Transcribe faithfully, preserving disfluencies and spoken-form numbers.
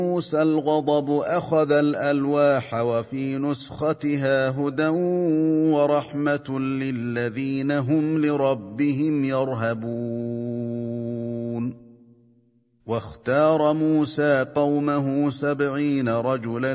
موسى الغضب أخذ الألواح وفي نسختها هدى ورحمة للذين هم لربهم يرهبون. واختار موسى قومه سبعين رجلا